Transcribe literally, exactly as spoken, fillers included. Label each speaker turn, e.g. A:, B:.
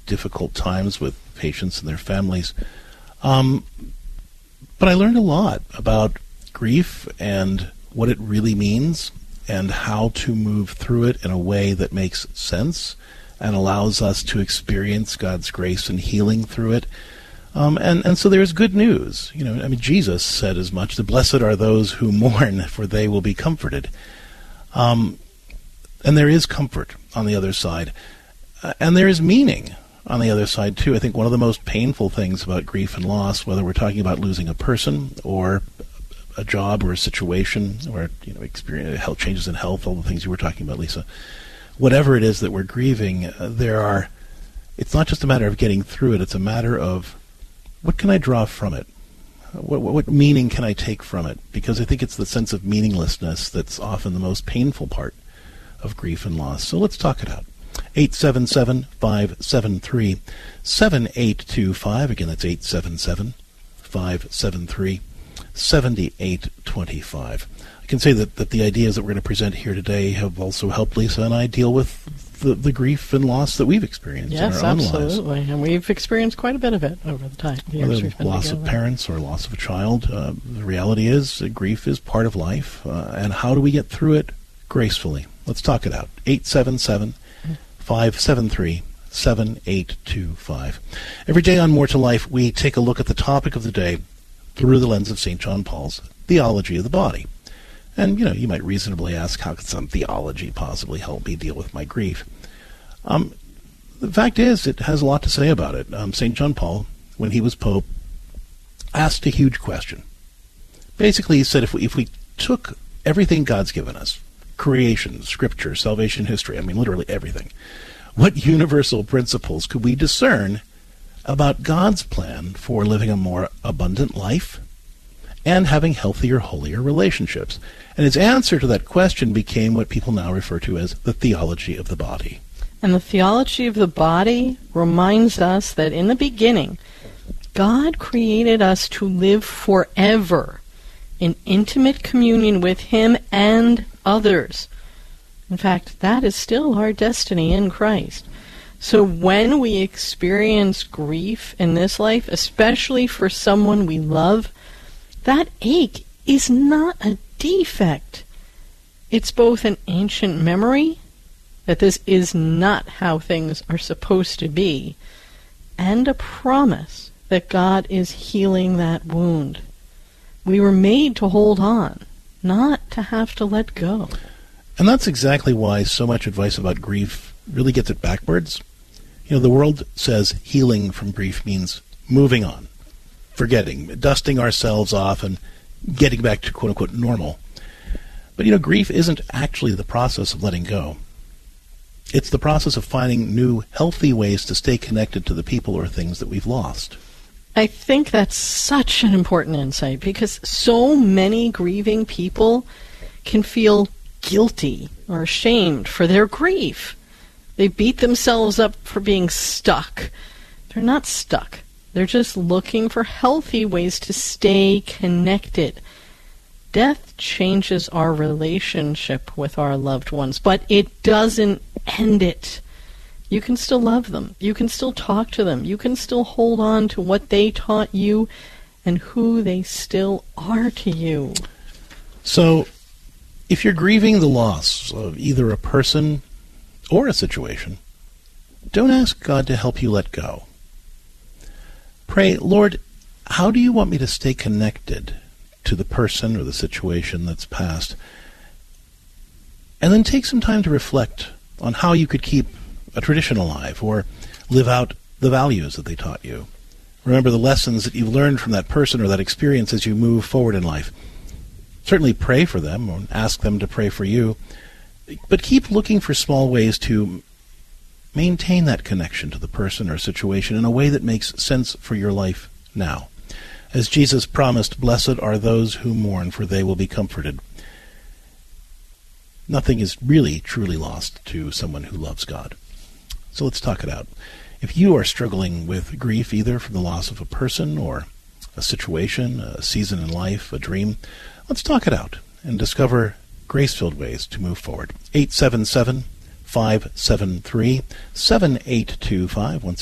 A: difficult times with patients and their families. Um, but I learned a lot about grief and what it really means and how to move through it in a way that makes sense and allows us to experience God's grace and healing through it. Um, and, and so there's good news. You know, I mean, Jesus said as much, that blessed are those who mourn, for they will be comforted. Um, and there is comfort on the other side. Uh, and there is meaning on the other side, too. I think one of the most painful things about grief and loss, whether we're talking about losing a person or a job or a situation or, you know, experience, health changes in health, all the things you were talking about, Lisa, whatever it is that we're grieving, uh, there are, it's not just a matter of getting through it, it's a matter of what can I draw from it? What, what, what meaning can I take from it? Because I think it's the sense of meaninglessness that's often the most painful part of grief and loss. So let's talk it out. eight seven seven, five seven three, seven eight two five. Again, that's eight seven seven, five seven three, seven eight two five. I can say that, that the ideas that we're going to present here today have also helped Lisa and I deal with the, the grief and loss that we've experienced
B: yes,
A: in our own lives.
B: Yes, absolutely. And we've experienced quite a bit of it over the time. The
A: Whether loss together. of parents or loss of a child, uh, the reality is uh, grief is part of life. Uh, and how do we get through it gracefully? Let's talk it out. eight seven seven, five seven three, seven eight two five. Every day on More to Life, we take a look at the topic of the day through the lens of Saint John Paul's theology of the body. And, you know, you might reasonably ask, how could some theology possibly help me deal with my grief? Um, the fact is, it has a lot to say about it. Um, Saint John Paul, when he was Pope, asked a huge question. Basically, he said, if we, if we took everything God's given us, creation, scripture, salvation history, I mean, literally everything, what universal principles could we discern about God's plan for living a more abundant life and having healthier, holier relationships? And his answer to that question became what people now refer to as the theology of the body.
B: And the theology of the body reminds us that in the beginning, God created us to live forever in intimate communion with Him and others. In fact, that is still our destiny in Christ. So when we experience grief in this life, especially for someone we love, that ache is not a defect. It's both an ancient memory that this is not how things are supposed to be, and a promise that God is healing that wound. We were made to hold on, not to have to let go.
A: And that's exactly why so much advice about grief really gets it backwards. You know, the world says healing from grief means moving on, forgetting, dusting ourselves off, and getting back to quote-unquote normal. But, you know, grief isn't actually the process of letting go. It's the process of finding new, healthy ways to stay connected to the people or things that we've lost.
B: I think that's such an important insight, because so many grieving people can feel guilty or ashamed for their grief. They beat themselves up for being stuck. They're not stuck. They're just looking for healthy ways to stay connected. Death changes our relationship with our loved ones, but it doesn't end it. You can still love them. You can still talk to them. You can still hold on to what they taught you and who they still are to you.
A: So, if you're grieving the loss of either a person or a situation, don't ask God to help you let go. Pray, Lord, how do you want me to stay connected to the person or the situation that's passed? And then take some time to reflect on how you could keep a tradition alive or live out the values that they taught you. Remember the lessons that you've learned from that person or that experience as you move forward in life. Certainly pray for them or ask them to pray for you, but keep looking for small ways to maintain that connection to the person or situation in a way that makes sense for your life now. As Jesus promised, blessed are those who mourn, for they will be comforted. Nothing is really truly lost to someone who loves God. So let's talk it out. If you are struggling with grief, either from the loss of a person or a situation, a season in life, a dream, let's talk it out and discover grace-filled ways to move forward. eight seven seven, five seven three, seven eight two five. Once